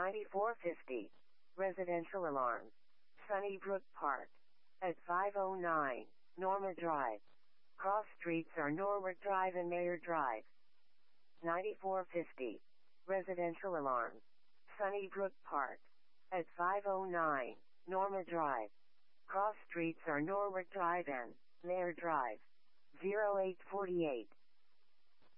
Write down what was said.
9450. Residential alarm. Sunnybrook Park. At 509 Norma Drive. Cross streets are Norwood Drive and Mayor Drive. 9450. Residential alarm. Sunnybrook Park. At 509 Norma Drive. Cross streets are Norwood Drive and Mayor Drive. 0848.